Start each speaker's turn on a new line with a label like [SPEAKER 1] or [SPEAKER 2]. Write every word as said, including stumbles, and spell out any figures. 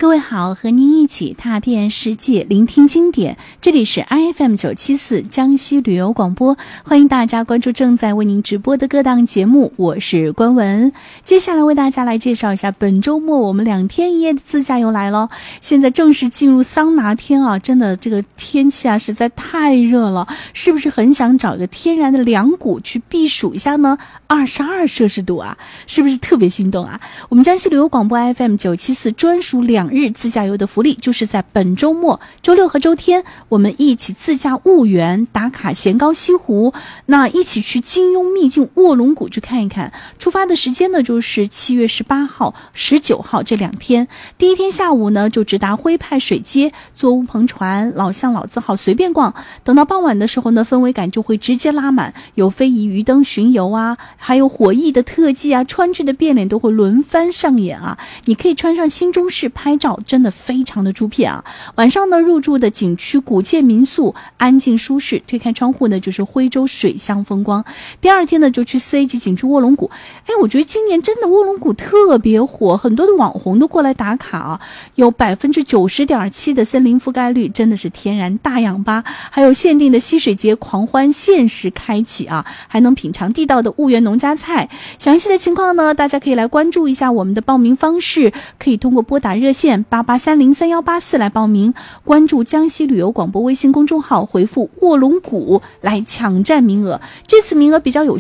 [SPEAKER 1] 各位好，和您一起踏遍世界，聆听经典。这里是 I F M 九七四江西旅游广播，欢迎大家关注正在为您直播的各档节目，我是关文。接下来为大家来介绍一下本周末我们两天一夜的自驾游来了。现在正式进入桑拿天啊，真的这个天气啊实在太热了，是不是很想找一个天然的凉谷去避暑一下呢？二十二摄氏度啊，是不是特别心动啊？我们江西旅游广播 I F M 九七四专属两日自驾游的福利，就是在本周末周六和周天，我们一起自驾婺源，打卡咸高西湖，那一起去金庸秘境卧龙谷去看一看。出发的时间呢就是七月十八号十九号这两天。第一天下午呢就直达徽派水街，坐乌篷船老巷老字号随便逛，等到傍晚的时候呢，氛围感就会直接拉满，有非遗鱼灯巡游啊，还有火艺的特技啊，川剧的变脸都会轮番上演啊。你可以穿上新中式拍照，真的非常的出片啊。晚上呢入住的景区古建民宿，安静舒适，推开窗户呢就是徽州水乡风光。第二天呢就去四 A 级景区卧龙谷。哎，我觉得今年真的卧龙谷特别火，很多的网红都过来打卡啊，有 百分之九十点七 的森林覆盖率，真的是天然大氧吧。还有限定的溪水节狂欢限时开启啊，还能品尝地道的婺源农家菜。详细的情况呢大家可以来关注一下我们的报名方式，可以通过拨打热线八八三零三一八四来报名，关注江西旅游广播微信公众号，回复卧龙谷来抢占名额。这次名额比较有